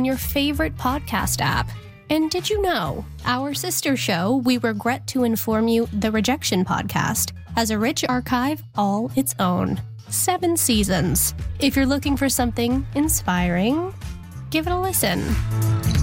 your favorite podcast app. And did you know, our sister show, we regret to inform you, The Rejection Podcast, has a rich archive all its own. 7 seasons. If you're looking for something inspiring, give it a listen.